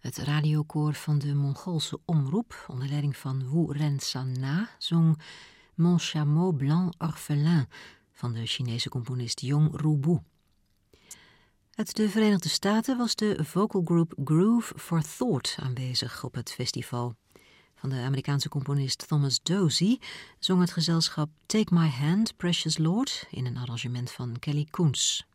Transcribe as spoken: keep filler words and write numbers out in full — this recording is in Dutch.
Het radiokoor van de Mongoolse omroep, onder leiding van Wu Ren-san Na, zong Mon chameau blanc orphelin van de Chinese componist Yong Rubu. Uit de Verenigde Staten was de vocalgroep Groove for Thought aanwezig op het festival. Van de Amerikaanse componist Thomas Dozy zong het gezelschap Take My Hand, Precious Lord in een arrangement van Kelly Koens.